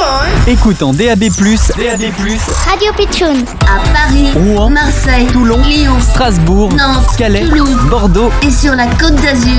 Écoute en DAB+, Radio Pitchoun. À Paris, Rouen, Marseille, Toulon, Lyon, Strasbourg, Nantes, Calais, Toulouse, Bordeaux et sur la Côte d'Azur.